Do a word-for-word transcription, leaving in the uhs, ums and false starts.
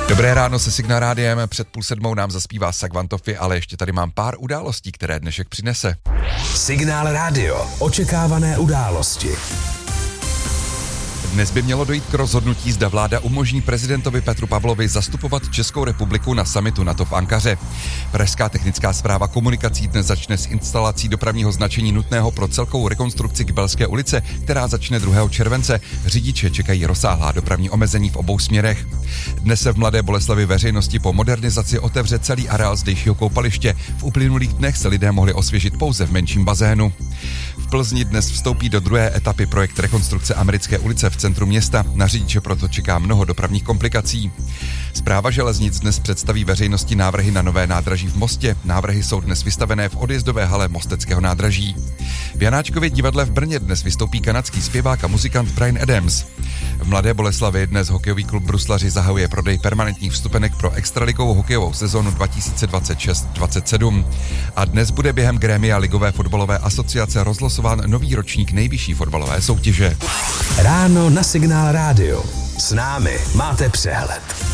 Dobré ráno se Signál rádiem, před půl sedmou nám zaspívá Sagvantofi, ale ještě tady mám pár událostí, které dnešek přinese. Signál rádio, očekávané události. Dnes by mělo dojít k rozhodnutí, zda vláda umožní prezidentovi Petru Pavlovi zastupovat Českou republiku na summitu NATO v Ankaře. Pražská technická správa komunikací dnes začne s instalací dopravního značení nutného pro celkovou rekonstrukci Kbelské ulice, která začne druhého července. Řidiče čekají rozsáhlá dopravní omezení v obou směrech. Dnes se v Mladé Boleslavi veřejnosti po modernizaci otevře celý areál zdejšího koupaliště. V uplynulých dnech se lidé mohli osvěžit pouze v menším bazénu. V Plzni dnes vstoupí do druhé etapy projekt rekonstrukce Americké ulice v centru města. Na řidiče proto čeká mnoho dopravních komplikací. Správa železnic dnes představí veřejnosti návrhy na nové nádraží v Mostě. Návrhy jsou dnes vystavené v odjezdové hale Mosteckého nádraží. V Janáčkově divadle v Brně dnes vystoupí kanadský zpěvák a muzikant Bryan Adams. V Mladé Boleslavi dnes hokejový klub Bruslaři zahajuje prodej permanentních vstupenek pro extraligovou hokejovou sezónu dva tisíce dvacet šest dvacet sedm. A dnes bude během grémia Ligové fotbalové asociace rozlosován nový ročník nejvyšší fotbalové soutěže. Ráno na Signál rádio. S námi máte přehled.